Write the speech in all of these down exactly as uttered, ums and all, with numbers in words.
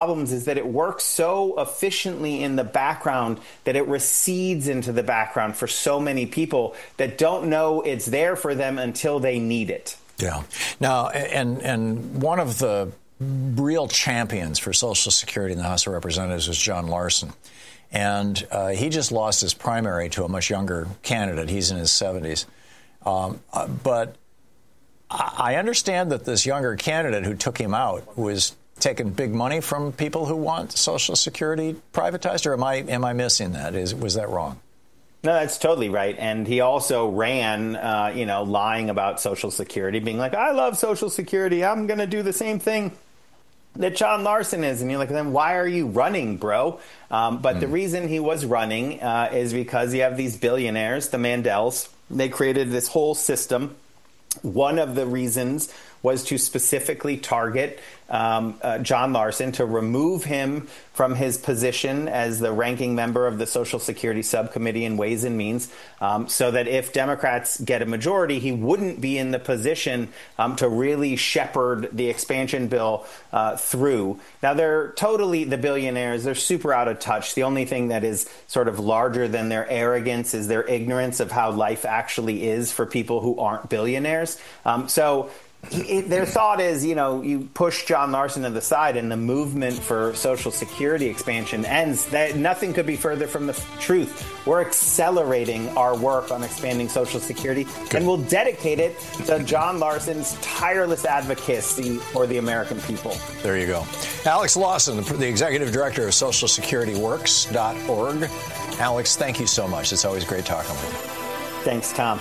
problems is that it works so efficiently in the background that it recedes into the background for so many people that don't know it's there for them until they need it. Yeah. Now, and and one of the real champions for Social Security in the House of Representatives was John Larson. And uh, he just lost his primary to a much younger candidate. He's in his seventies. Um, uh, but I understand that this younger candidate who took him out was taking big money from people who want Social Security privatized, or am I am I missing that? Is was that wrong? No, that's totally right. And he also ran, uh, you know, lying about Social Security, being like, I love Social Security. I'm going to do the same thing that John Larson is. And you're like, then why are you running, bro? Um, but mm. the reason he was running uh, is because you have these billionaires, the Mandels. They created this whole system. One of the reasons was to specifically target um, uh, John Larson, to remove him from his position as the ranking member of the Social Security Subcommittee in Ways and Means, um, so that if Democrats get a majority, he wouldn't be in the position um, to really shepherd the expansion bill uh, through. Now, they're totally, the billionaires, they're super out of touch. The only thing that is sort of larger than their arrogance is their ignorance of how life actually is for people who aren't billionaires. Um, so It, their thought is, you know, you push John Larson to the side and the movement for Social Security expansion ends. That nothing could be further from the truth. We're accelerating our work on expanding Social Security, Good. and we'll dedicate it to John Larson's tireless advocacy for the American people. There you go. Alex Lawson, the executive director of Social Security Works dot org. Alex, thank you so much. It's always great talking with you. Thanks, Tom.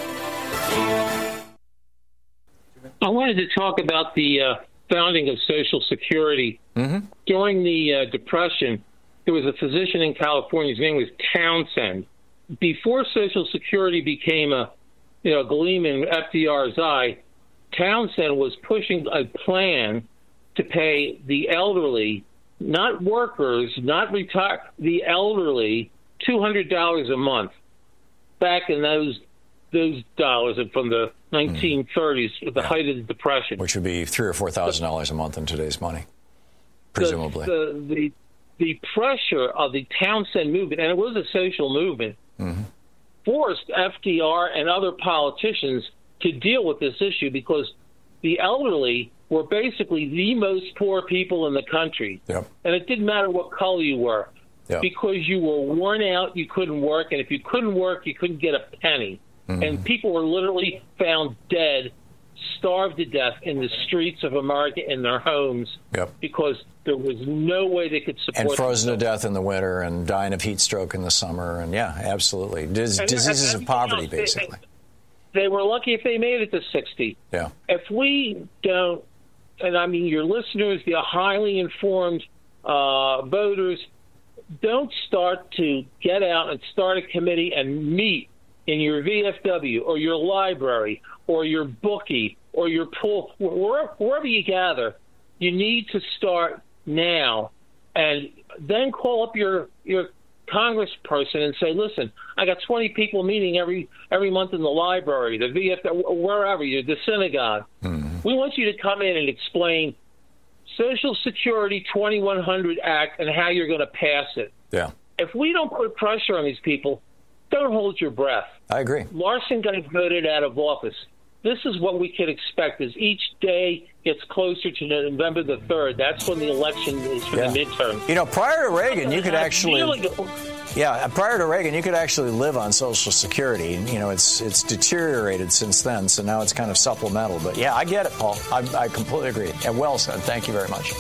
I wanted to talk about the uh, founding of Social Security. Mm-hmm. During the uh, Depression, there was a physician in California. His name was Townsend. Before Social Security became a, you know, gleam in F D R's eye, Townsend was pushing a plan to pay the elderly, not workers, not retired, the elderly, two hundred dollars a month. Back in those those dollars from the nineteen thirties, at the yeah. height of the Depression. Which would be three or four thousand dollars a month in today's money, presumably. The, the, the, the pressure of the Townsend movement, and it was a social movement, mm-hmm. forced F D R and other politicians to deal with this issue because the elderly were basically the most poor people in the country. Yep. And it didn't matter what color you were. Yep. Because you were worn out, you couldn't work, and if you couldn't work, you couldn't get a penny. Mm-hmm. And people were literally found dead, starved to death in the streets of America in their homes yep. because there was no way they could support And frozen themselves. to death in the winter and dying of heat stroke in the summer. And, yeah, absolutely. Dis- and, diseases and, of poverty, else, basically. They, they were lucky if they made it to sixty. Yeah. If we don't, and I mean your listeners, the highly informed uh, voters, don't start to get out and start a committee and meet in your V F W or your library or your bookie or your pool, wherever you gather, you need to start now and then call up your your congressperson and say, listen, I got twenty people meeting every every month in the library, the V F W, wherever you're, the synagogue. Mm-hmm. We want you to come in and explain Social Security twenty-one hundred Act and how you're going to pass it. Yeah. If we don't put pressure on these people, don't hold your breath. I agree. Larson got voted out of office. This is what we can expect as each day gets closer to November the third. That's when the election is for yeah. the midterm. You know, prior to Reagan, you could actually... Yeah, prior to Reagan, you could actually live on Social Security. You know, it's it's deteriorated since then, so now it's kind of supplemental. But, yeah, I get it, Paul. I, I completely agree. And well said. Thank you very much.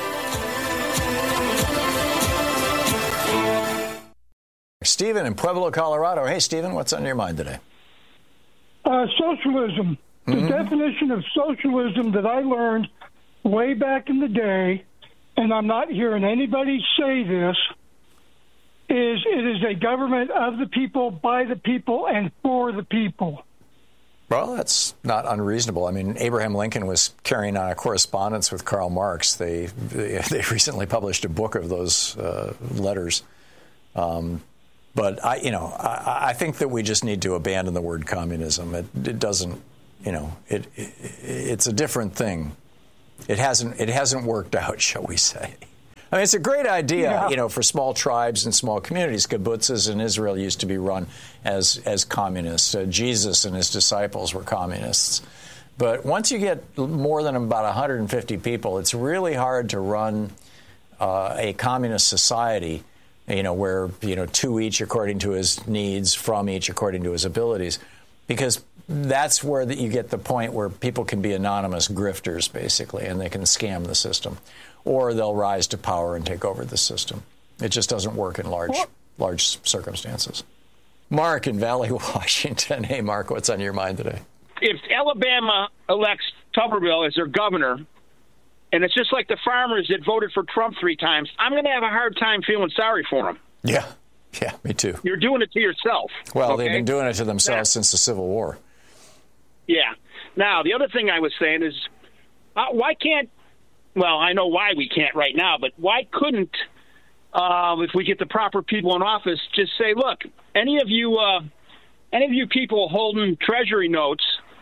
Stephen in Pueblo, Colorado. Hey, Stephen, what's on your mind today? Uh, socialism. Mm-hmm. The definition of socialism that I learned way back in the day, and I'm not hearing anybody say this, is it is a government of the people, by the people, and for the people. Well, that's not unreasonable. I mean, Abraham Lincoln was carrying on a correspondence with Karl Marx. They they, they recently published a book of those uh, letters. Um, but I, you know, I, I think that we just need to abandon the word communism. It, it doesn't, you know, it, it it's a different thing. It hasn't it hasn't worked out, shall we say? I mean, it's a great idea, Yeah. you know, for small tribes and small communities. Kibbutzes in Israel used to be run as as communists. Uh, Jesus and his disciples were communists. But once you get more than about one hundred fifty people, it's really hard to run uh, a communist society, you know, where, you know, two each according to his needs, from each according to his abilities, because that's where the, you get the point where people can be anonymous grifters, basically, and they can scam the system. Or they'll rise to power and take over the system. It just doesn't work in large, large circumstances. Mark in Valley, Washington. Hey, Mark, what's on your mind today? If Alabama elects Tuberville as their governor, and it's just like the farmers that voted for Trump three times, I'm going to have a hard time feeling sorry for them. Yeah, yeah, me too. You're doing it to yourself. Well, okay? they've been doing it to themselves Yeah. since the Civil War. Yeah. Now, the other thing I was saying is, uh, why can't, well, I know why we can't right now, but why couldn't, uh, if we get the proper people in office, just say, look, any of you, uh, any of you people holding treasury notes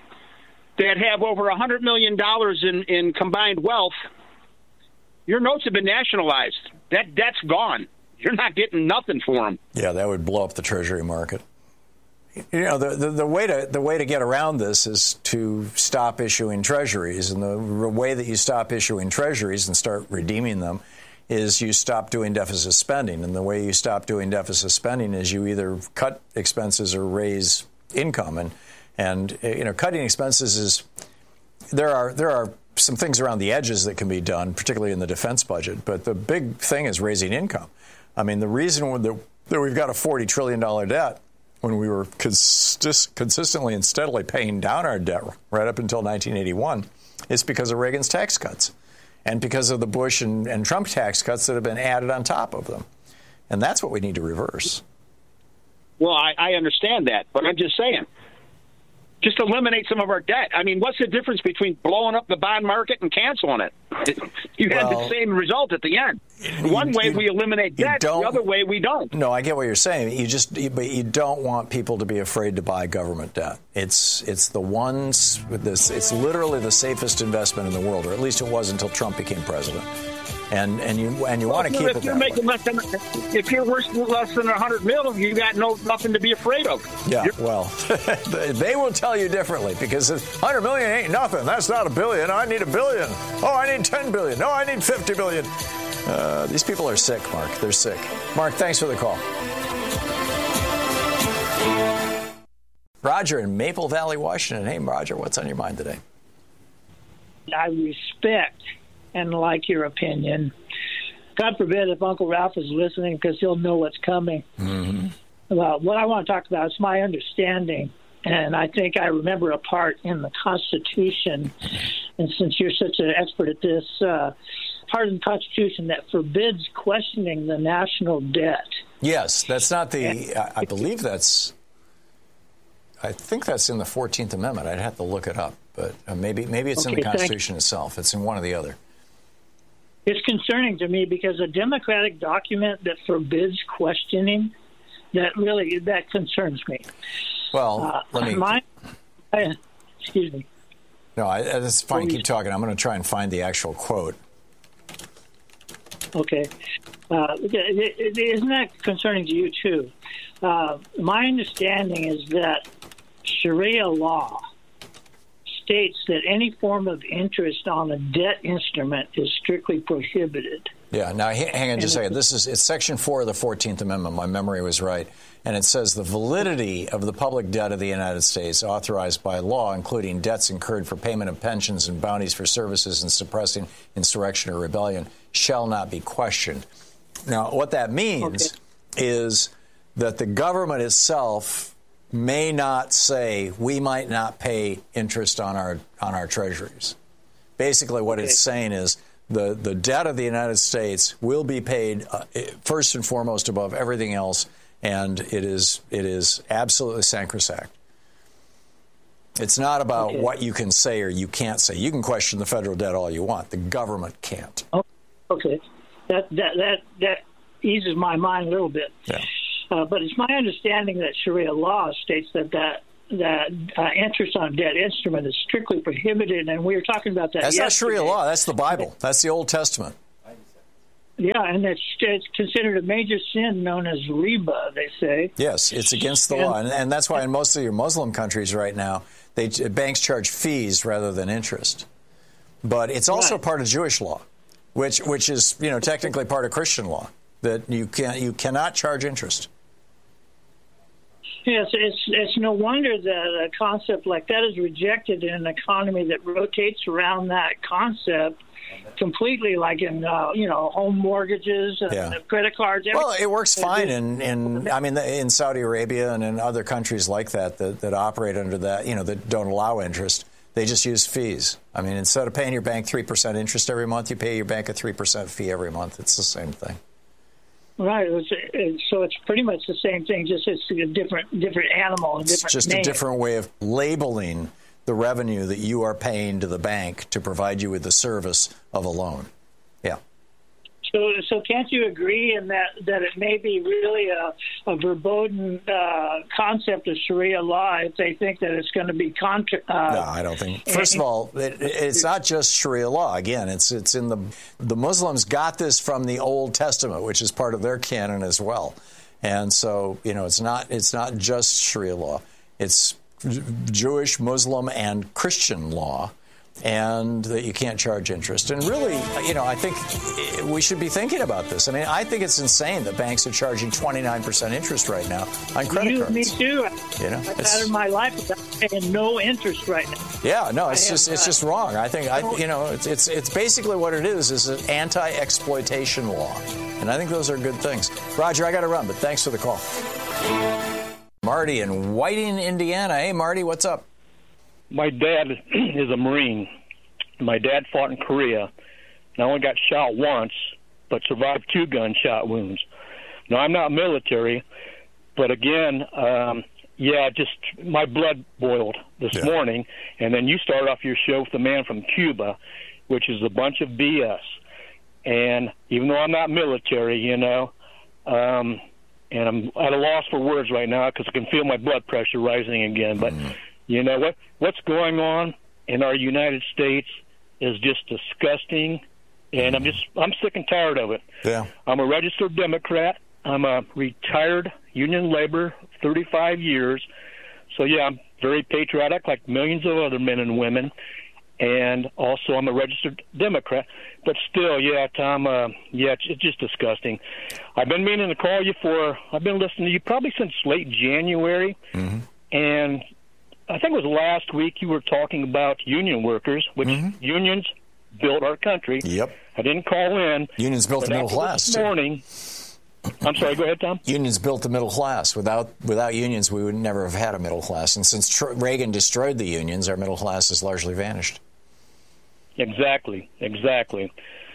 that have over one hundred million dollars in, in combined wealth, your notes have been nationalized. That debt's gone. You're not getting nothing for them. Yeah, that would blow up the Treasury market. You know, the, the, the way to the way to get around this is to stop issuing treasuries, and the way that you stop issuing treasuries and start redeeming them is you stop doing deficit spending. And the way you stop doing deficit spending is you either cut expenses or raise income. And and you know, cutting expenses is there are there are some things around the edges that can be done, particularly in the defense budget. But the big thing is raising income. I mean, the reason that, that we've got a forty trillion dollars debt, when we were consist- consistently and steadily paying down our debt right up until nineteen eighty-one, is because of Reagan's tax cuts and because of the Bush and, and Trump tax cuts that have been added on top of them. And that's what we need to reverse. Well, I, I understand that, but I'm just saying, just eliminate some of our debt. I mean, what's the difference between blowing up the bond market and canceling it? You had Well, the same result at the end. One way you- we eliminate you debt, the don't- other way we don't. No, I get what you're saying. You just, but you don't want people to be afraid to buy government debt. It's it's the ones with this. It's literally the safest investment in the world, or at least it was until Trump became president. And and you and you want to keep if it you're that making way. less than, if you're worth less than one hundred mil, you got no nothing to be afraid of. Yeah, You're- well, they will tell you differently, because one hundred million ain't nothing. That's not a billion. I need a billion. Oh, I need ten billion. No, I need fifty billion. Uh, these people are sick, Mark. They're sick. Mark, thanks for the call. Roger in Maple Valley, Washington. Hey, Roger, what's on your mind today? I respect and like your opinion. God forbid if Uncle Ralph is listening, because he'll know what's coming. Mm-hmm. Well, what I want to talk about is my understanding, and I think I remember a part in the Constitution, and since you're such an expert at this, uh, part of the Constitution that forbids questioning the national debt. Yes, that's not the, I, I believe that's, I think that's in the fourteenth Amendment. I'd have to look it up, but uh, maybe maybe it's in Okay, the thank- Constitution itself. It's in one or the other. It's concerning to me because a democratic document that forbids questioning, that really, that concerns me. Well, Uh, let me, my, I, excuse me. no, I, that's fine. Please. Keep talking. I'm going to try and find the actual quote. Okay. Uh, it- it- isn't that concerning to you, too? Uh, my understanding is that Sharia law states that any form of interest on a debt instrument is strictly prohibited. Yeah. Now, h- hang on just a second. This is it's Section four of the fourteenth Amendment. My memory was right. And it says the validity of the public debt of the United States authorized by law, including debts incurred for payment of pensions and bounties for services in suppressing insurrection or rebellion, shall not be questioned. Now, what that means Okay. is that the government itself may not say we might not pay interest on our on our treasuries. Basically, what Okay. it's saying is the, the debt of the United States will be paid uh, first and foremost above everything else, and it is it is absolutely sacrosanct. It's not about Okay. what you can say or you can't say. You can question the federal debt all you want. The government can't. Oh, okay. That, that, that, that eases my mind a little bit. Yeah. Uh, but it's my understanding that Sharia law states that that, that uh, interest on debt instrument is strictly prohibited, and we were talking about that That's not yesterday. Sharia law. That's the Bible. That's the Old Testament. Yeah, and it's, it's considered a major sin known as riba, they say. Yes, it's against the and, law. And, and that's why in most of your Muslim countries right now, they banks charge fees rather than interest. But it's also right. part of Jewish law, which which is, you know, technically part of Christian law, that you can you cannot charge interest. Yes, it's it's no wonder that a concept like that is rejected in an economy that rotates around that concept completely, like in uh, you know home mortgages and yeah. credit cards. Well, it works fine in, in I mean in Saudi Arabia and in other countries like that, that that operate under that, you know, that don't allow interest. They just use fees. I mean, instead of paying your bank three percent interest every month, you pay your bank a three percent fee every month. It's the same thing. Right. It's, it's, so it's pretty much the same thing, just it's a different different animal. A it's different just name. a different way of labeling the revenue that you are paying to the bank to provide you with the service of a loan. Yeah. So, so can't you agree in that, that it may be really a, a verboten uh, concept of Sharia law if they think that it's going to be contra? Uh, no, I don't think. First of all, it, it's not just Sharia law. Again, it's it's in the the Muslims got this from the Old Testament, which is part of their canon as well, and so you know it's not it's not just Sharia law. It's Jewish, Muslim, and Christian law. And that you can't charge interest. And really, you know, I think we should be thinking about this. I mean, I think it's insane that banks are charging twenty-nine percent interest right now on credit you, cards. Me too. You know, I've had in my life without paying no interest right now. Yeah, no, it's I just have, it's uh, just wrong. I think, I, you know, it's, it's it's basically what it is, is an anti-exploitation law. And I think those are good things. Roger, I got to run, but thanks for the call. Marty in Whiting, Indiana. Hey, Marty, what's up? My dad is a Marine. My dad fought in Korea. I only got shot once, but survived two gunshot wounds. Now, I'm not military, but again, um, yeah, just my blood boiled this yeah. morning. And then you start off your show with the man from Cuba, which is a bunch of B S. And even though I'm not military, you know, um, and I'm at a loss for words right now because I can feel my blood pressure rising again. But mm. you know what? What's going on in our United States is just disgusting, and mm. I'm just I'm sick and tired of it. Yeah. I'm a registered Democrat. I'm a retired union laborer, thirty-five years. So yeah, I'm very patriotic, like millions of other men and women. And also, I'm a registered Democrat. But still, yeah, Tom, uh, yeah, it's, it's just disgusting. I've been meaning to call you for, I've been listening to you probably since late January. Mm-hmm. And I think it was last week you were talking about union workers, which mm-hmm. unions built our country. Yep. I didn't call in. Unions built the middle class. This morning. I'm sorry, go ahead, Tom. Unions built the middle class. Without without unions, we would never have had a middle class. And since Tr- Reagan destroyed the unions, our middle class has largely vanished. Exactly, exactly.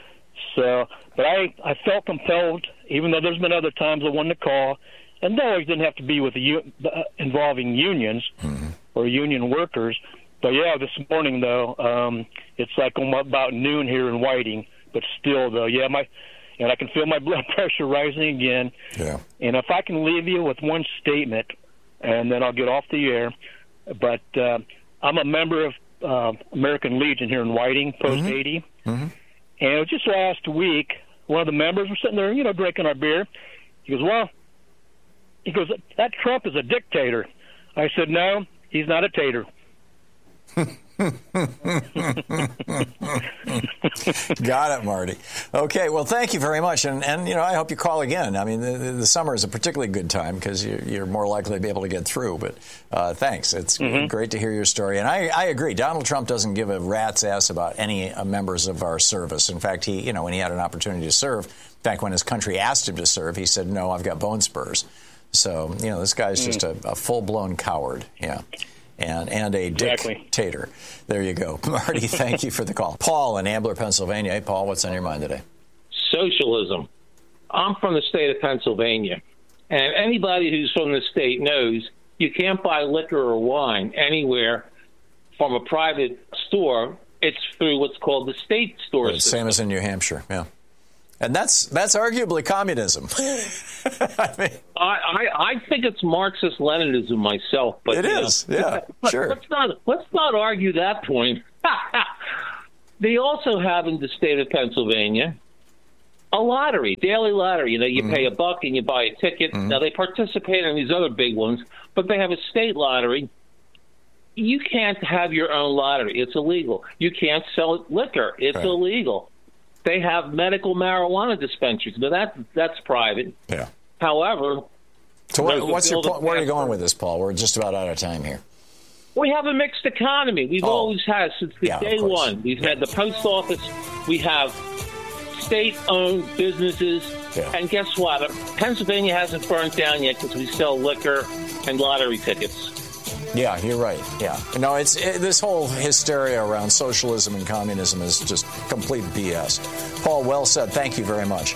So, but I, I felt compelled, even though there's been other times I wanted to call, and they always didn't have to be with the uh, involving unions mm-hmm. or union workers. But yeah, this morning though, um, it's like about noon here in Whiting. But still, though, yeah, my and I can feel my blood pressure rising again. Yeah. And if I can leave you with one statement, and then I'll get off the air. But uh, I'm a member of uh, American Legion here in Whiting, Post mm-hmm. eighty. Mm-hmm. And it was just last week, one of the members was sitting there, you know, drinking our beer. He goes, well, he goes, that Trump is a dictator. I said, no, he's not a tater. Got it, Marty. Okay, well, thank you very much, and and you know, I hope you call again. I mean, the, the summer is a particularly good time because you're, you're more likely to be able to get through. But uh, thanks, it's mm-hmm. great to hear your story, and I, I agree. Donald Trump doesn't give a rat's ass about any uh, members of our service. In fact, he, you know, when he had an opportunity to serve, back when his country asked him to serve, he said, "No, I've got bone spurs." So, you know, this guy's mm. just a, a full-blown coward. Yeah. And, and a exactly. dictator. There you go. Marty, thank you for the call. Paul in Ambler, Pennsylvania. Hey, Paul, what's on your mind today? Socialism. I'm from the state of Pennsylvania, and anybody who's from the state knows you can't buy liquor or wine anywhere from a private store. It's through what's called the state store Right, system. Same as in New Hampshire, yeah. And that's that's arguably communism. I mean, I, I, I think it's Marxist-Leninism myself, but it is. Know, yeah, let, sure. Let's not let's not argue that point. They also have in the state of Pennsylvania a lottery, daily lottery. You know, you Mm-hmm. pay a buck and you buy a ticket. Mm-hmm. Now, they participate in these other big ones, but they have a state lottery. You can't have your own lottery. It's illegal. You can't sell liquor. It's Right. illegal. They have medical marijuana dispensaries, but that, that's private. Yeah. However, So what, there's a what's your bill pl- that where are you passed going for- with this, Paul? We're just about out of time here. we have a mixed economy. We've Oh. always had since the Yeah, of day course. one. We've had the post office. We have state-owned businesses. Yeah. And guess what? Pennsylvania hasn't burned down yet because we sell liquor and lottery tickets. Yeah, you're right. Yeah. No, it's it, this whole hysteria around socialism and communism is just complete B S. Paul, well said. Thank you very much.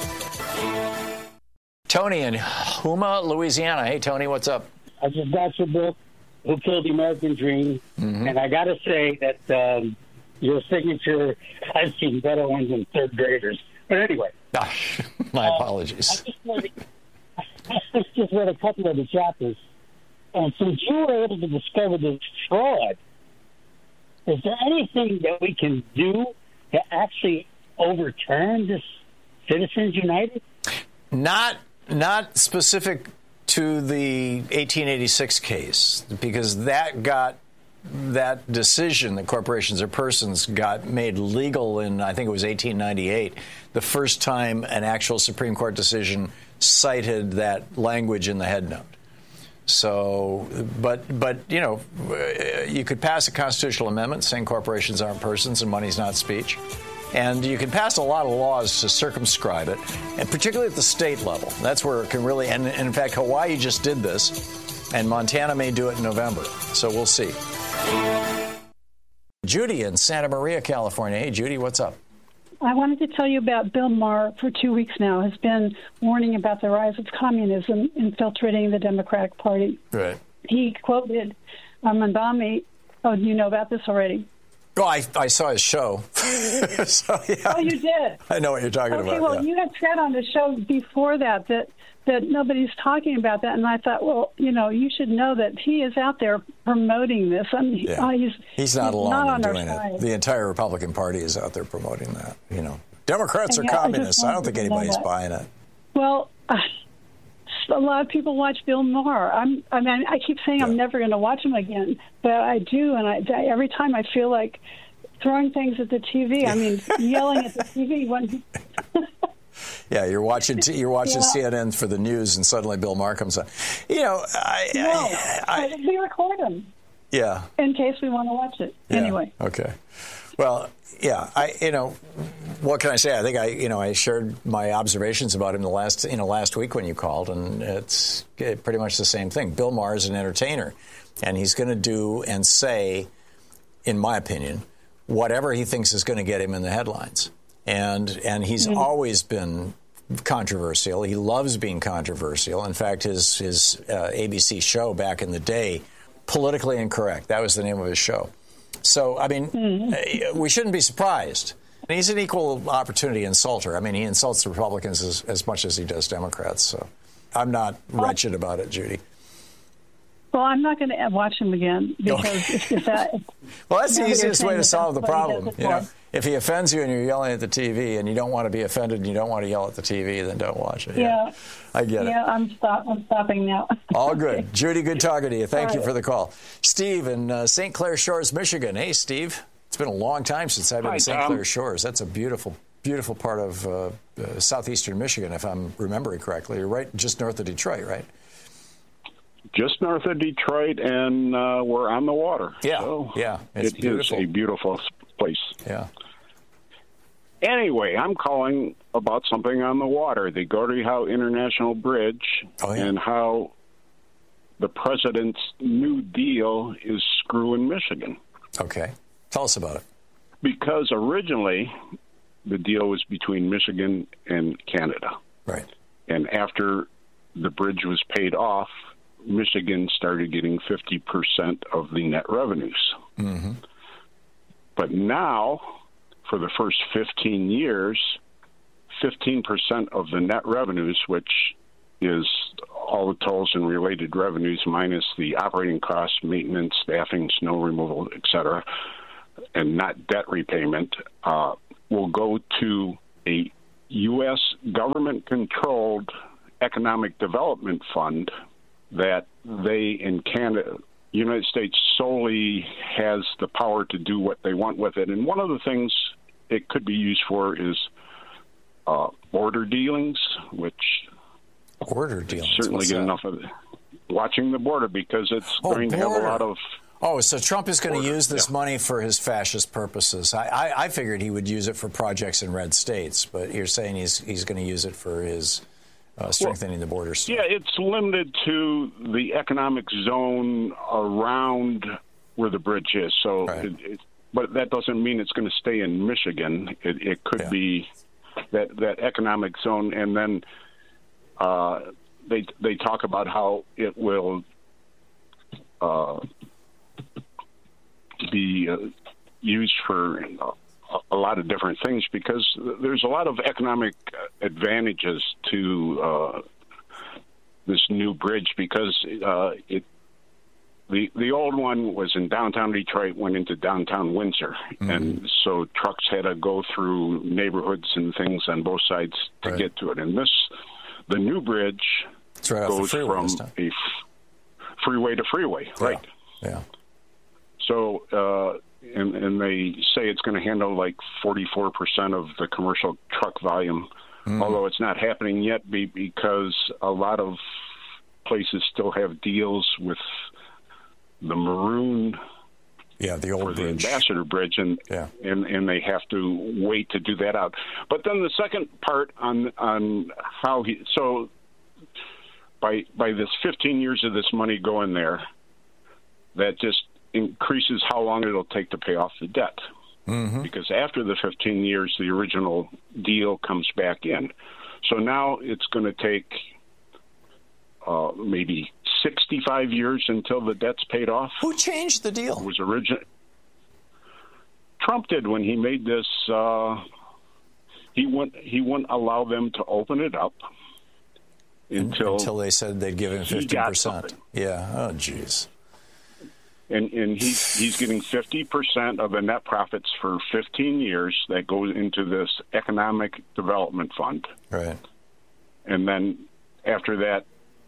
Tony in Houma, Louisiana. Hey, Tony, what's up? I just got your book, Who Killed the American Dream, Mm-hmm. and I got to say that um, your signature, I've seen better ones than third graders. But anyway, Gosh, my I apologies. just, read, I just read a couple of the chapters, and since you were able to discover this fraud, is there anything that we can do to actually overturn this Citizens United? Not not specific to the eighteen eighty-six case, because that got that decision that corporations are persons got made legal in, I think it was eighteen ninety-eight, the first time an actual Supreme Court decision cited that language in the headnote. So, but, but you know, you could pass a constitutional amendment saying corporations aren't persons and money's not speech. And you can pass a lot of laws to circumscribe it, and particularly at the state level. That's where it can really, and, and in fact, Hawaii just did this, and Montana may do it in November. So we'll see. Judy in Santa Maria, California. Hey, Judy, what's up? I wanted to tell you about Bill Maher for two weeks now has been warning about the rise of communism infiltrating the Democratic Party. Right. He quoted uh, Mandami. Oh, do you know about this already? Oh, I, I saw his show. So, yeah. Oh, you did? I know what you're talking okay, about. well, yeah. you had said on the show before that that that nobody's talking about that, and I thought, well, you know, you should know that he is out there promoting this. I mean, Yeah. uh, he's, He's not alone not in on doing our it. side. The entire Republican Party is out there promoting that. You know, Democrats are Yeah, I just communists. I don't wanted think to know anybody's that. buying it. Well, uh, a lot of people watch Bill Maher. I'm, I mean, I keep saying I'm Yeah. never going to watch him again, but I do, and I, every time I feel like throwing things at the T V. I mean, yelling at the T V when. Yeah, you're watching t- you're watching Yeah. C N N for the news, and suddenly Bill Maher comes on. You know, I, No, I, I, we record him yeah. in case we want to watch it. Yeah. Anyway. Okay. Well, yeah. I you know, what can I say? I think I you know I shared my observations about him the last you know last week when you called, and it's pretty much the same thing. Bill Maher is an entertainer, and he's going to do and say, in my opinion, whatever he thinks is going to get him in the headlines. And and he's mm-hmm. always been controversial. He loves being controversial. In fact, his his uh, A B C show back in the day, Politically Incorrect, that was the name of his show. So, I mean, mm-hmm. we shouldn't be surprised. And he's an equal opportunity insulter. I mean, he insults the Republicans as, as much as he does Democrats. So I'm not wretched about it, Judy. Well, I'm not going to watch him again because if, if that. Well, that's the easiest way to solve the that's what he problem. does it You know, for. if he offends you and you're yelling at the T V and you don't want to be offended and you don't want to yell at the T V, then don't watch it. Yeah, yeah. I get yeah, it. I'm stop. I'm stopping now. All good, Judy. Good talking to you. Thank All you right. for the call, Steve in uh, Saint Clair Shores, Michigan. Hey, Steve. It's been a long time since I've been Hi, in Saint Tom. Clair Shores. That's a beautiful, beautiful part of uh, uh, southeastern Michigan, if I'm remembering correctly. You're right, just north of Detroit, right? Just north of Detroit, and uh, we're on the water. Yeah, so yeah, it's it beautiful. is a beautiful place. Yeah. Anyway, I'm calling about something on the water, the Gordie Howe International Bridge, Oh, yeah. and how the president's New Deal is screwing Michigan. Okay. Tell us about it. Because originally, the deal was between Michigan and Canada. Right. And after the bridge was paid off, Michigan started getting fifty percent of the net revenues. Mm-hmm. But now, for the first fifteen years, fifteen percent of the net revenues, which is all the tolls and related revenues minus the operating costs, maintenance, staffing, snow removal, et cetera, and not debt repayment, uh, will go to a U S government-controlled economic development fund that they in Canada, United States solely has the power to do what they want with it. And one of the things it could be used for is uh, border dealings, which border dealings certainly What's get that? enough of it. Watching the border, because it's Oh, going border. to have a lot of. Oh, so Trump is going to Border, use this yeah. money for his fascist purposes. I, I, I figured he would use it for projects in red states, but you're saying he's he's going to use it for his uh, strengthening well, the borders. Yeah, it's limited to the economic zone around where the bridge is. So, right. it, it, but that doesn't mean it's going to stay in Michigan. It, it could yeah. be that that economic zone, and then uh, they they talk about how it will. Uh, be uh, used for uh, a lot of different things, because there's a lot of economic advantages to uh, this new bridge, because uh, it the the old one was in downtown Detroit, went into downtown Windsor, mm-hmm. and so trucks had to go through neighborhoods and things on both sides to right. get to it. And this, the new bridge, right goes from a f- freeway to freeway, yeah. right? Yeah. So, uh, and, and they say it's going to handle like forty-four percent of the commercial truck volume, mm. although it's not happening yet be, because a lot of places still have deals with the Maroon, yeah, the old or the bridge. Ambassador Bridge, and, yeah. and and they have to wait to do that out. But then the second part on on how he so by by this fifteen years of this money going there, that just increases how long it'll take to pay off the debt. Mm-hmm. Because after the fifteen years, the original deal comes back in. So now it's going to take uh, maybe sixty-five years until the debt's paid off. Who changed the deal? It was original. Trump did when he made this. Uh, he wouldn't. He wouldn't allow them to open it up until until they said they'd give him fifty percent. Yeah. Oh, jeez. And, and he's, he's getting fifty percent of the net profits for fifteen years that goes into this economic development fund. Right. And then after that,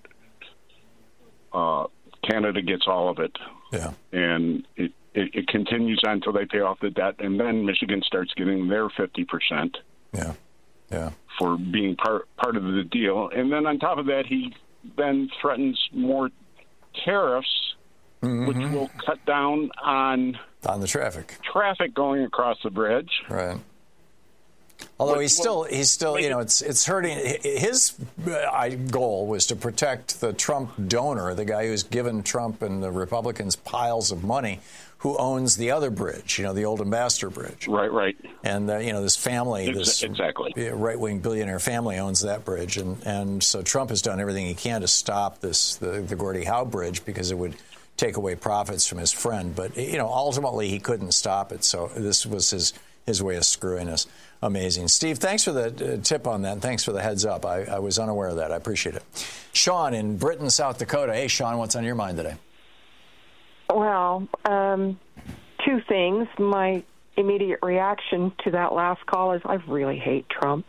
uh, Canada gets all of it. Yeah. And it, it, it continues on until they pay off the debt. And then Michigan starts getting their fifty percent. Yeah. Yeah. For being part, part of the deal. And then on top of that, he then threatens more tariffs, Mm-hmm. which will cut down on on the traffic traffic going across the bridge. Right. Although he's still he's still you know it's it's hurting. His goal was to protect the Trump donor, the guy who's given Trump and the Republicans piles of money, who owns the other bridge, you know, the old Ambassador Bridge. Right, right. And uh, you know, this family, Ex- this exactly. right-wing billionaire family owns that bridge, and and so Trump has done everything he can to stop this the, the Gordie Howe Bridge, because it would take away profits from his friend. But, you know, ultimately he couldn't stop it. So this was his, his way of screwing us. Amazing. Steve, thanks for the uh, tip on that. And thanks for the heads up. I, I was unaware of that. I appreciate it. Sean in Britain, South Dakota. Hey, Sean, what's on your mind today? Well, um, two things. My immediate reaction to that last call is I really hate Trump.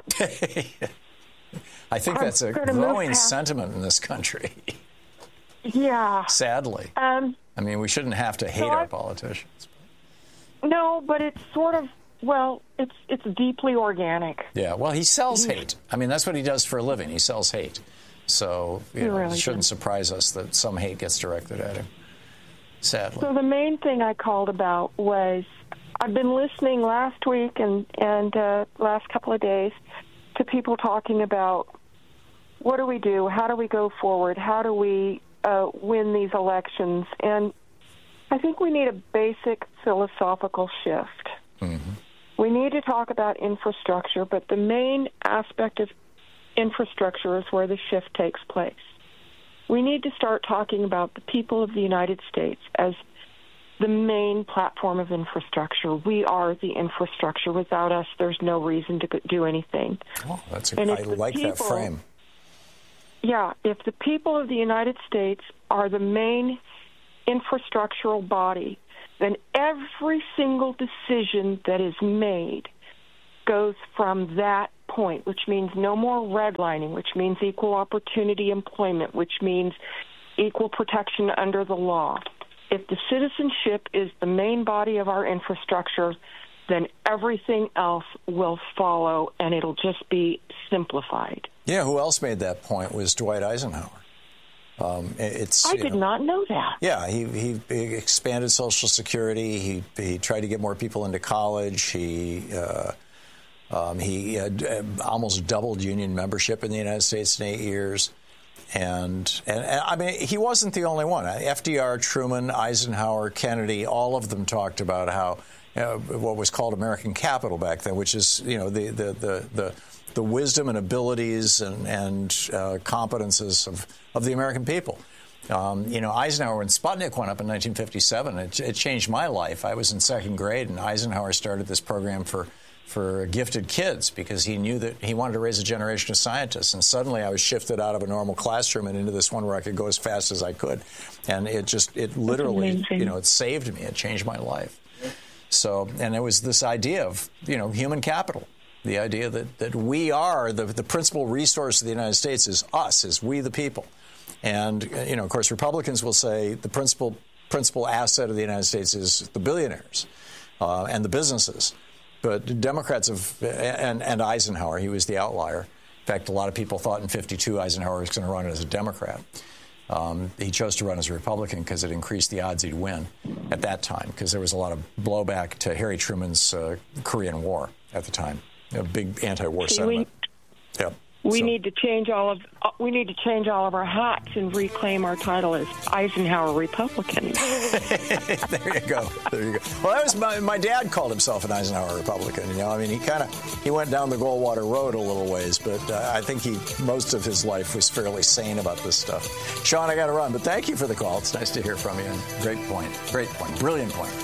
I think that's a growing sentiment in this country. Yeah. Sadly. Um, I mean, we shouldn't have to hate so our I, politicians. No, but it's sort of, well, it's it's deeply organic. Yeah, well, he sells hate. I mean, that's what he does for a living. He sells hate. So you know, really it shouldn't does. surprise us that some hate gets directed at him, sadly. So the main thing I called about was I've been listening last week and, and uh, last couple of days to people talking about what do we do, how do we go forward, how do we Uh, win these elections. And I think we need a basic philosophical shift. Mm-hmm. We need to talk about infrastructure, but the main aspect of infrastructure is where the shift takes place. We need to start talking about the people of the United States as the main platform of infrastructure. We are the infrastructure. Without us, there's no reason to do anything. Oh, that's a, I like people, that frame. Yeah, if the people of the United States are the main infrastructural body, then every single decision that is made goes from that point, which means no more redlining, which means equal opportunity employment, which means equal protection under the law. If the citizenship is the main body of our infrastructure, then everything else will follow, and it'll just be simplified. Yeah, who else made that point was Dwight Eisenhower. Um, it's, I did know, not know that. Yeah, he, he, he expanded Social Security. He he tried to get more people into college. He uh, um, he uh, almost doubled union membership in the United States in eight years. And, and, and I mean, he wasn't the only one. F D R, Truman, Eisenhower, Kennedy, all of them talked about how uh, what was called American capital back then, which is, you know, the the the the, the wisdom and abilities and, and uh, competences of, of the American people. Um, you know, Eisenhower, when Sputnik went up in nineteen fifty-seven, it, it changed my life. I was in second grade, and Eisenhower started this program for for gifted kids because he knew that he wanted to raise a generation of scientists. And suddenly I was shifted out of a normal classroom and into this one where I could go as fast as I could. And it just, it literally, you know, it saved me. It changed my life. So, and it was this idea of, you know, human capital. The idea that, that we are, the, the principal resource of the United States is us, is we the people. And, you know, of course, Republicans will say the principal, principal asset of the United States is the billionaires uh, and the businesses. But Democrats have, and, and Eisenhower, he was the outlier. In fact, a lot of people thought in fifty-two Eisenhower was going to run as a Democrat. Um, he chose to run as a Republican because it increased the odds he'd win at that time, because there was a lot of blowback to Harry Truman's uh, Korean War at the time, a big anti-war See, sentiment. We, yep. we so. need to change all of uh, we need to change all of our hats and reclaim our title as Eisenhower Republican. There you go. There you go. Well, that was my, my dad called himself an Eisenhower Republican. You know, I mean, he kind of he went down the Goldwater Road a little ways, but uh, I think he most of his life was fairly sane about this stuff. Sean, I got to run, but thank you for the call. It's nice to hear from you. And great point. Great point. Brilliant point.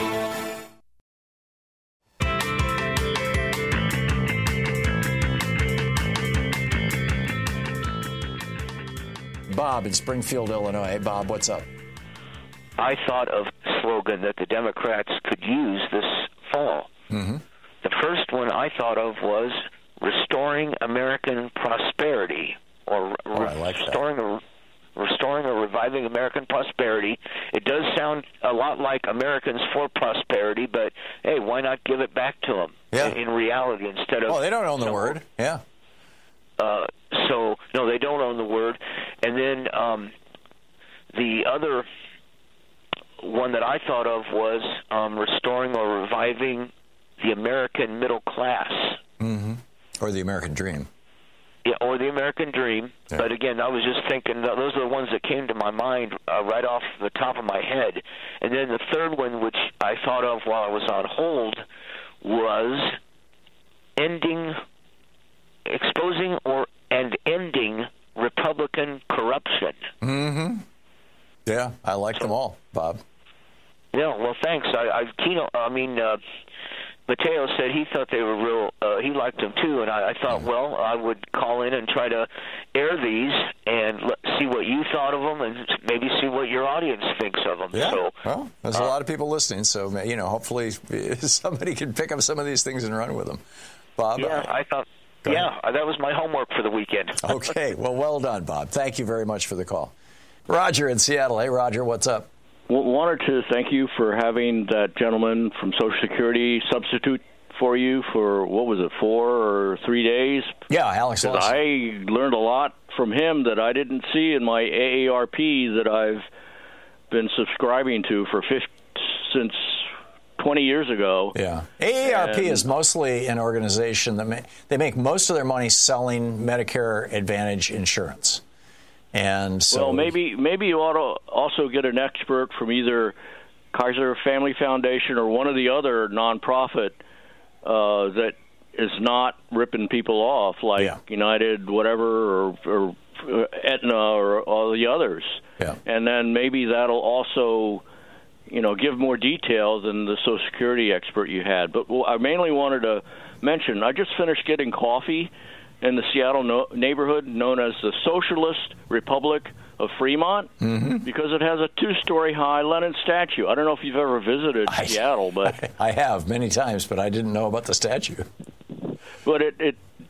Bob in Springfield, Illinois. Hey, Bob, what's up? I thought of a slogan that the Democrats could use this fall. Mm-hmm. The first one I thought of was restoring American prosperity, or oh, I like restoring, that. a, restoring or reviving American prosperity. It does sound a lot like Americans for Prosperity, but hey, why not give it back to them yeah. in, in reality instead of... Oh, they don't own the so, word. Yeah. Uh, so, no, they don't own the word. And then um, the other one that I thought of was um, restoring or reviving the American middle class. Mm-hmm. Or the American dream. Yeah, or the American dream. Yeah. But again, I was just thinking, those are the ones that came to my mind uh, right off the top of my head. And then the third one, which I thought of while I was on hold, was ending... exposing or and ending Republican corruption. Mm-hmm. Yeah, I like them all, Bob. Yeah, well, thanks. I, I Keno, I mean, uh, Mateo said he thought they were real. Uh, he liked them too, and I, I thought, mm-hmm. well, I would call in and try to air these and let, see what you thought of them, and maybe see what your audience thinks of them. Yeah. So, well, there's uh, a lot of people listening, so you know, hopefully somebody can pick up some of these things and run with them. Bob. Yeah, I thought. Yeah, that was my homework for the weekend. Okay, well, well done, Bob. Thank you very much for the call. Roger in Seattle. Hey, Roger, what's up? Well, wanted to thank you for having that gentleman from Social Security substitute for you for, what was it, four or three days? Yeah, Alex Lawson. I learned a lot from him that I didn't see in my A A R P that I've been subscribing to for fifty, since twenty years ago. Yeah. A A R P and, is mostly an organization that ma- they make most of their money selling Medicare Advantage insurance. And so well, maybe maybe you ought to also get an expert from either Kaiser Family Foundation or one of the other nonprofit uh, that is not ripping people off, like yeah. United, whatever, or, or Aetna, or all the others. Yeah. And then maybe that'll also, you know, give more detail than the Social Security expert you had. But I mainly wanted to mention, I just finished getting coffee in the Seattle no- neighborhood known as the Socialist Republic of Fremont, mm-hmm. because it has a two-story high Lenin statue. I don't know if you've ever visited I, Seattle, but I have many times, but I didn't know about the statue. But it, it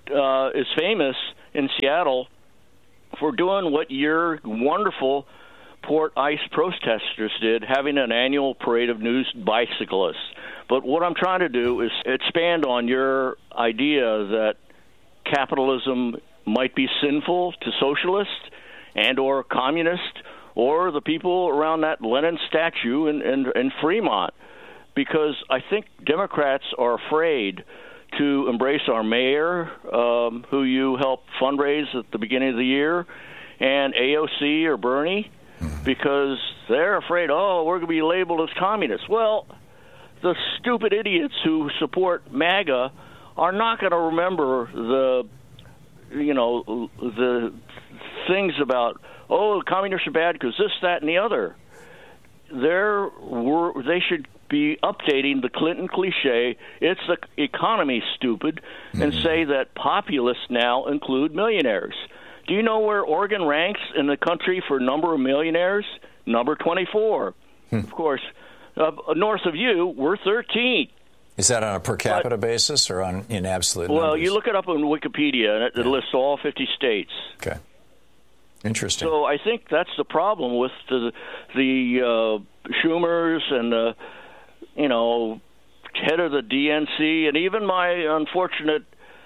uh, is famous in Seattle for doing what your wonderful Port ICE protesters did, having an annual parade of nude bicyclists. But what I'm trying to do is expand on your idea that capitalism might be sinful to socialists and or communists or the people around that Lenin statue in, in, in Fremont, because I think Democrats are afraid to embrace our mayor, um, who you helped fundraise at the beginning of the year, and A O C or Bernie, because they're afraid, oh, we're going to be labeled as communists. Well, the stupid idiots who support MAGA are not going to remember the, you know, the things about, oh, communists are bad because this, that, and the other. They're, they should be updating the Clinton cliche, it's the economy, stupid, mm-hmm. and say that populists now include millionaires. Do you know where Oregon ranks in the country for number of millionaires? Number twenty-four. Hmm. Of course, uh, north of you, we're thirteenth. Is that on a per capita but, basis or on in absolute well, numbers? You look it up on Wikipedia, and it, yeah. it lists all fifty states. Okay. Interesting. So I think that's the problem with the, the uh, Schumers and the, you know, head of the D N C, and even my unfortunate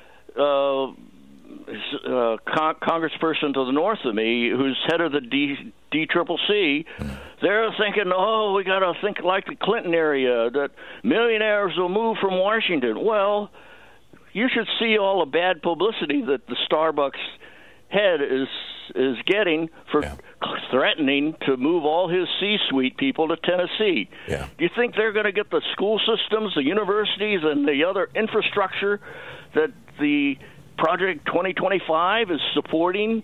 uh, uh, con- congressperson to the north of me, who's head of the D D C C C. Mm. They're thinking, oh, we got to think like the Clinton area, that millionaires will move from Washington. Well, you should see all the bad publicity that the Starbucks head is is getting for yeah. threatening to move all his C-suite people to Tennessee. Yeah. Do you think they're going to get the school systems, the universities, and the other infrastructure that the Project twenty twenty-five is supporting?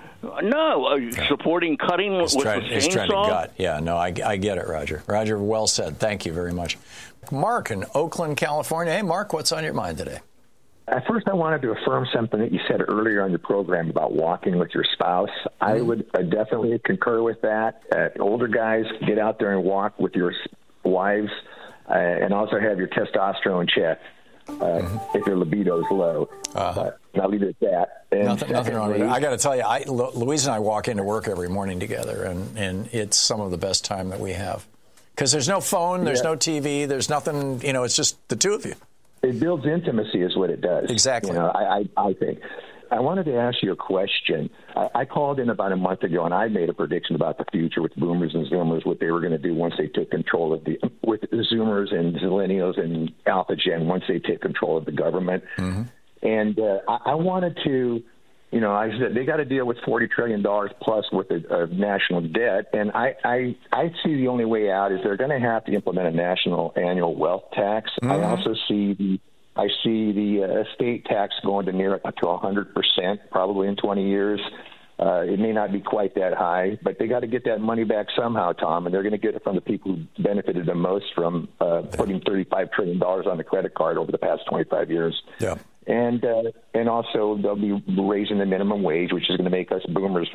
No, uh, yeah. supporting cutting it's with trying, the chainsaw? It's trying to gut. Yeah, no, I, I get it, Roger. Roger, well said. Thank you very much. Mark in Oakland, California. Hey, Mark, what's on your mind today? At first, I wanted to affirm something that you said earlier on your program about walking with your spouse. Mm-hmm. I would uh, definitely concur with that. Uh, older guys, get out there and walk with your wives, uh, and also have your testosterone checked uh, mm-hmm. if your libido is low. Uh-huh. But I'll leave it at that. And nothing, nothing wrong with it. I got to tell you, I, Louise and I walk into work every morning together, and, and it's some of the best time that we have. Because there's no phone, there's yeah. no T V, there's nothing, you know, it's just the two of you. It builds intimacy is what it does. Exactly. You know, I, I, I think. I wanted to ask you a question. I, I called in about a month ago, and I made a prediction about the future with boomers and zoomers, what they were going to do once they took control of the, with the zoomers and millennials and alpha gen, once they take control of the government. Mm-hmm. And uh, I, I wanted to, you know, I said they got to deal with forty trillion dollars plus with the uh, national debt. And I, I, I see the only way out is they're going to have to implement a national annual wealth tax. Mm-hmm. I also see the I see the uh, estate tax going to near to one hundred percent probably in twenty years. Uh, it may not be quite that high, but they got to get that money back somehow, Tom, and they're going to get it from the people who benefited the most from uh, putting thirty-five trillion dollars on the credit card over the past twenty-five years. Yeah. And uh, and also they'll be raising the minimum wage, which is going to make us boomers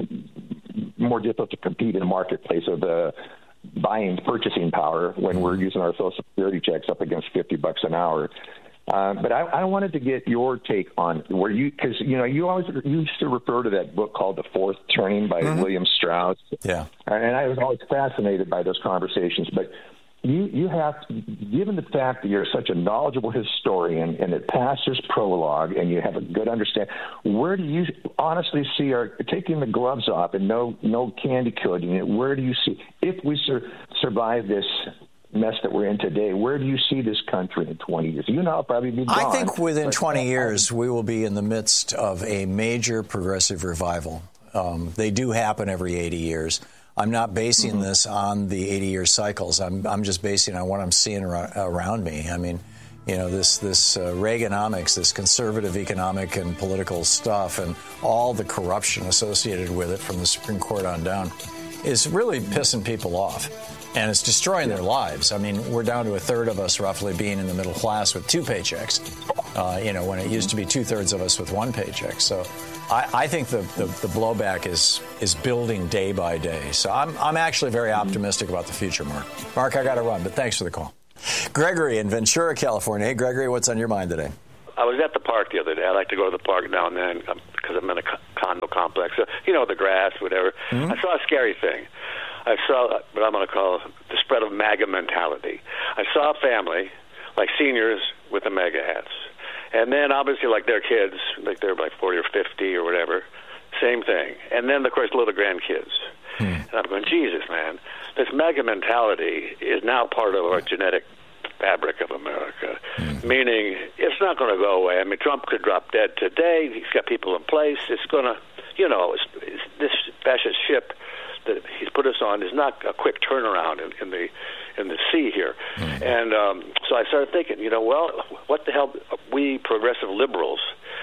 more difficult to compete in the marketplace of the buying, purchasing power when we're using our Social Security checks up against fifty bucks an hour. Uh, but I, I wanted to get your take on where you, because you know you always you used to refer to that book called The Fourth Turning by mm-hmm. William Strauss. Yeah, and I was always fascinated by those conversations, but. You you have, given the fact that you're such a knowledgeable historian and that passed this prologue and you have a good understanding, where do you honestly see our taking the gloves off and no no candy coating it? Where do you see if we sur- survive this mess that we're in today? Where do you see this country in twenty years? You know, I'll probably be gone. I think within but, twenty uh, years we will be in the midst of a major progressive revival. Um, they do happen every eighty years. I'm not basing mm-hmm. this on the eighty-year cycles. I'm I'm just basing it on what I'm seeing around, around me. I mean, you know, this this uh, Reaganomics, this conservative economic and political stuff, and all the corruption associated with it from the Supreme Court on down, is really pissing people off, and it's destroying their lives. I mean, we're down to a third of us roughly being in the middle class with two paychecks. Uh, you know, when it used to be two thirds of us with one paycheck. So. I, I think the, the, the blowback is is building day by day. So I'm I'm actually very optimistic about the future, Mark. Mark, I got to run, but thanks for the call. Gregory in Ventura, California. Hey, Gregory, what's on your mind today? I was at the park the other day. I like to go to the park now and then because I'm in a condo complex. So, you know, the grass, whatever. Mm-hmm. I saw a scary thing. I saw what I'm going to call the spread of MAGA mentality. I saw a family, like seniors with the MAGA hats. And then, obviously, like their kids, like they're like forty or fifty or whatever, same thing. And then, of course, little grandkids. Hmm. And I'm going, Jesus, man, this MAGA mentality is now part of our genetic fabric of America, hmm. meaning it's not going to go away. I mean, Trump could drop dead today. He's got people in place. It's going to, you know, it's, it's, this fascist ship that he's put us on is not a quick turnaround in, in the in the sea here. Mm-hmm. And um, so I started thinking, you know, well, what the hell, we progressive liberals,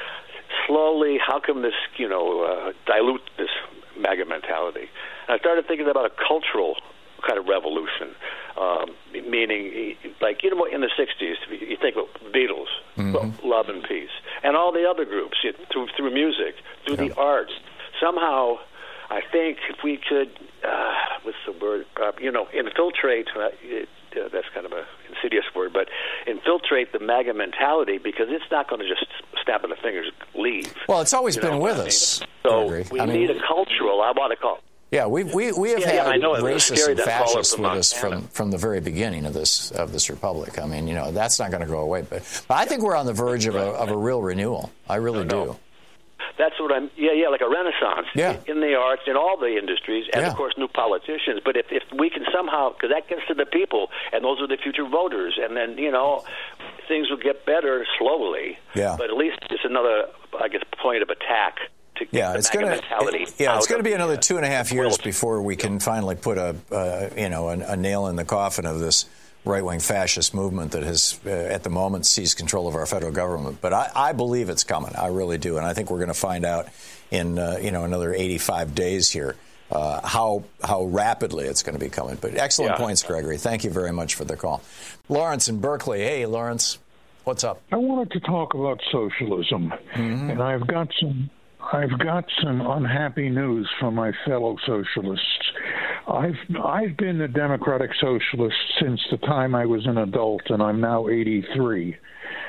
slowly, how come this, you know, uh, dilute this MAGA mentality? And I started thinking about a cultural kind of revolution, um, meaning, like, you know, in the sixties, you think of Beatles, mm-hmm. Love and Peace, and all the other groups, you know, through, through music, through yeah. the arts, somehow, I think if we could, uh, what's the word, uh, you know, infiltrate, uh, it, uh, that's kind of an insidious word, but infiltrate the MAGA mentality, because it's not going to just snap of the fingers, leave. Well, it's always you been know with I mean? us. So I we I need mean, a cultural, I want to call Yeah, we we we have yeah, had yeah, I know racists and fascists with Montana. us from, from the very beginning of this of this republic. I mean, you know, that's not going to go away. But, but I think we're on the verge of a of a real renewal. I really I do. That's what I'm. Yeah, yeah, like a renaissance yeah. in the arts, in all the industries, and yeah. of course, new politicians. But if if we can somehow, because that gets to the people, and those are the future voters, and then you know, things will get better slowly. Yeah. But at least it's another, I guess, point of attack. To yeah, it's going to. Yeah, it's going to be another two and a half years world. before we can finally put a uh, you know a, a nail in the coffin of this right-wing fascist movement that has, uh, at the moment, seized control of our federal government. But I, I believe it's coming. I really do, and I think we're going to find out in uh, you know another eighty-five days here uh, how how rapidly it's going to be coming. But excellent yeah. points, Gregory. Thank you very much for the call. Lawrence in Berkeley. Hey, Lawrence, what's up? I wanted to talk about socialism, mm-hmm. and I've got some. I've got some unhappy news for my fellow socialists. I've I've been a democratic socialist since the time I was an adult, and I'm now eighty-three.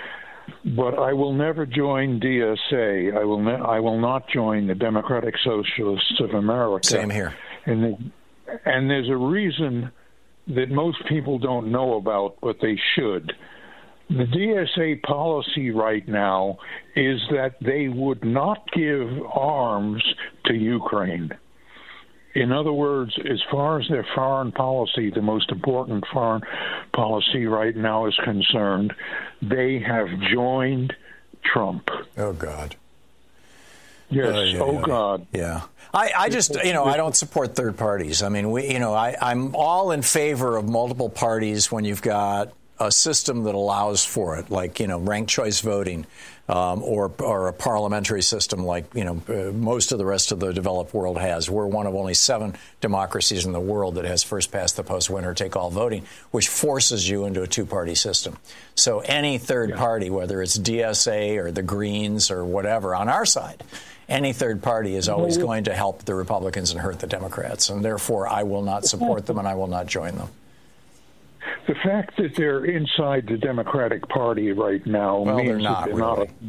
But I will never join D S A. I will ne- I will not join the Democratic Socialists of America. Same here. And the, and there's a reason that most people don't know about, but they should. The D S A policy right now is that they would not give arms to Ukraine. In other words, as far as their foreign policy, the most important foreign policy right now is concerned, they have joined Trump. Oh, God. Yes, uh, yeah, oh, yeah. God. Yeah. I, I just, you know, I don't support third parties. I mean, we, you know, I, I'm all in favor of multiple parties when you've got a system that allows for it, like, you know, ranked choice voting, um, or or a parliamentary system like, you know, uh, most of the rest of the developed world has. We're one of only seven democracies in the world that has first past the post, winner take all voting, which forces you into a two-party system. So any third yeah. party, whether it's D S A or the Greens or whatever, on our side, any third party is always mm-hmm. going to help the Republicans and hurt the Democrats. And therefore, I will not support them and I will not join them. The fact that they're inside the Democratic Party right now well, means they're not, that they're really. not. A,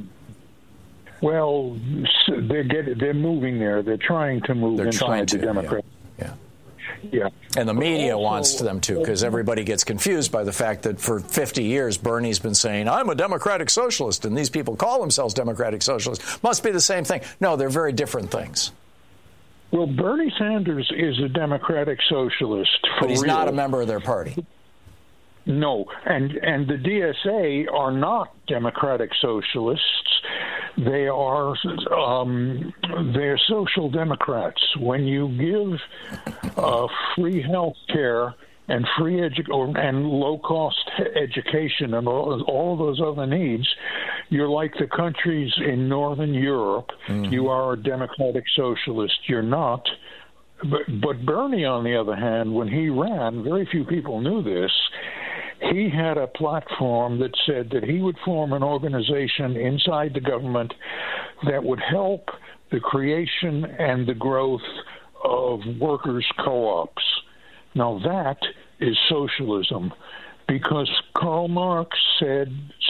well, they're get, they're moving there. They're trying to move they're inside to, the Democrat. Yeah. yeah. And the media also, wants them to, because everybody gets confused by the fact that for fifty years, Bernie's been saying, I'm a democratic socialist, and these people call themselves democratic socialists. Must be the same thing. No, they're very different things. Well, Bernie Sanders is a democratic socialist. For but he's real. not a member of their party. No, and and the D S A are not democratic socialists. They are um, they're social democrats. When you give uh, free health care and free edu- or, and low cost education and all, all those other needs, you're like the countries in Northern Europe. Mm-hmm. You are a democratic socialist. You're not. But, but Bernie, on the other hand, when he ran, very few people knew this. He had a platform that said that he would form an organization inside the government that would help the creation and the growth of workers' co-ops. Now that is socialism, because Karl Marx said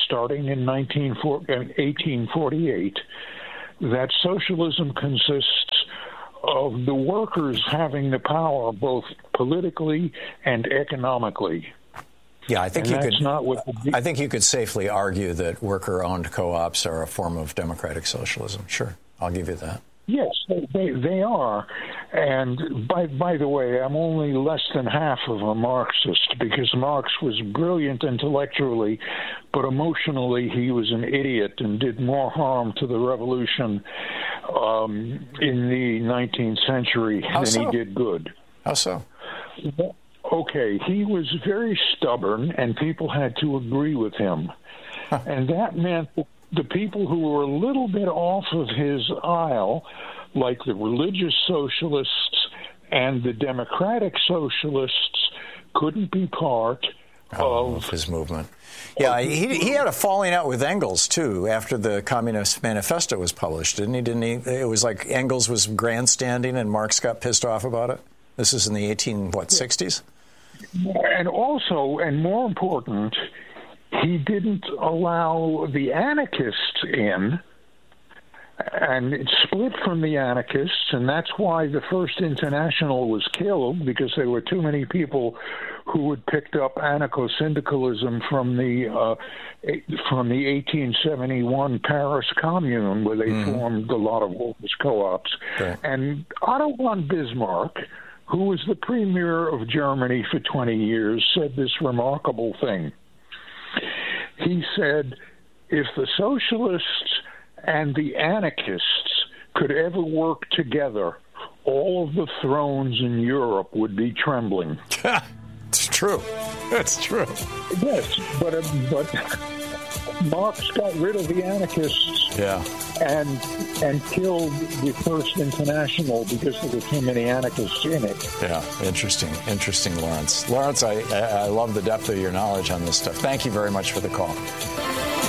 starting in eighteen forty-eight, that socialism consists of the workers having the power both politically and economically. Yeah, I think and you that's could. Not what the, I think you could safely argue that worker-owned co-ops are a form of democratic socialism. Sure, I'll give you that. Yes, they they are. And by by the way, I'm only less than half of a Marxist, because Marx was brilliant intellectually, but emotionally he was an idiot and did more harm to the revolution um, in the nineteenth century How than so? he did good. How so? Okay, he was very stubborn, and people had to agree with him. Huh. And that meant the people who were a little bit off of his aisle, like the religious socialists and the democratic socialists, couldn't be part oh, of, of his movement. Yeah, he he had a falling out with Engels, too, after the Communist Manifesto was published, didn't he? Didn't he? It was like Engels was grandstanding and Marx got pissed off about it. This is in the eighteen, what, sixties? And also, and more important, he didn't allow the anarchists in, and it split from the anarchists, and that's why the First International was killed, because there were too many people who had picked up anarcho-syndicalism from the uh, from the eighteen seventy-one Paris Commune, where they mm. formed a lot of workers' co-ops. Okay. And Otto von Bismarck, who was the premier of Germany for twenty years, said this remarkable thing. He said, if the socialists and the anarchists could ever work together, all of the thrones in Europe would be trembling. It's true. It's true. Yes, but uh, but Marx got rid of the anarchists. Yeah. And and killed the First International because there were too many anarchists in it. Yeah, interesting, interesting, Lawrence. Lawrence, I I love the depth of your knowledge on this stuff. Thank you very much for the call.